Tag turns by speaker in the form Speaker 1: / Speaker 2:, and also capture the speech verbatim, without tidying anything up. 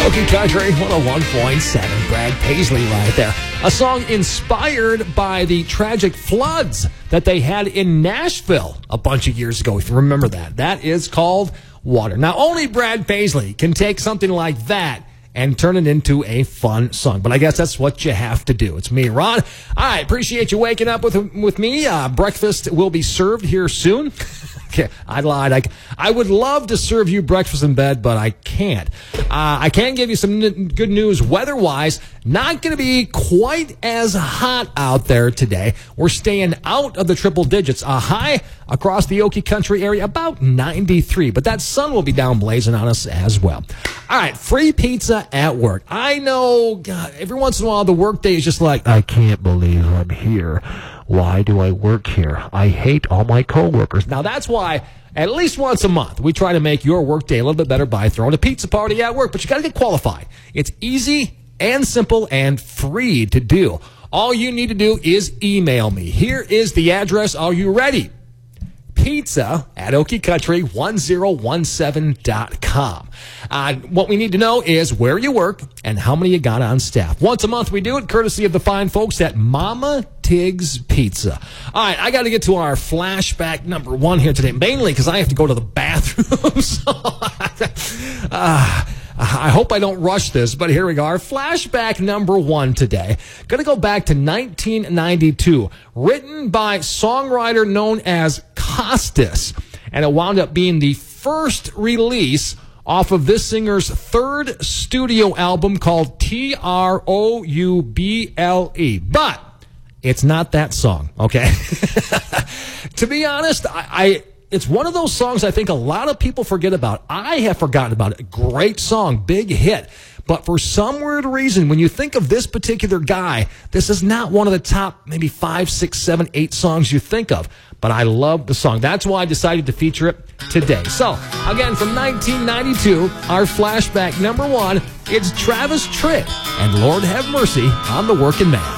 Speaker 1: Okie Country one oh one point seven. Brad Paisley right there. A song inspired by the tragic floods that they had in Nashville a bunch of years ago, if you remember that. That is called Water. Now, only Brad Paisley can take something like that and turn it into a fun song. But I guess that's what you have to do. It's me, Ron. All right, appreciate you waking up with with me. Uh, breakfast will be served here soon. Okay, I lied. I, I would love to serve you breakfast in bed, but I can't. Uh, I can give you some n- good news weather-wise. Not going to be quite as hot out there today. We're staying out of the triple digits. A high across the Okie Country area, about ninety-three. But that sun will be down blazing on us as well. All right, free pizza at work. I know God, every once in a while the workday is just like, I can't believe I'm here. Why do I work here? I hate all my coworkers. Now, that's why at least once a month we try to make your workday a little bit better by throwing a pizza party at work. But you got to get qualified. It's easy and simple and free to do. All you need to do is email me. Here is the address. Are you ready? Pizza at Okie Country one oh one seven dot com. Uh, what we need to know is where you work and how many you got on staff. Once a month we do it, courtesy of the fine folks at Mama Tig's Pizza. All right, I got to get to our flashback number one here today, mainly because I have to go to the bathroom. so, uh, I hope I don't rush this, but here we go. Our flashback number one today. Going to go back to nineteen ninety-two. Written by songwriter known as Costas. And it wound up being the first release off of this singer's third studio album called T R O U B L E. But it's not that song, okay? To be honest, I... I It's one of those songs I think a lot of people forget about. I have forgotten about it. Great song, big hit. But for some weird reason, when you think of this particular guy, this is not one of the top maybe five, six, seven, eight songs you think of. But I love the song. That's why I decided to feature it today. So, again, from nineteen ninety-two, our flashback number one, it's Travis Tritt and Lord Have Mercy on the Working Man.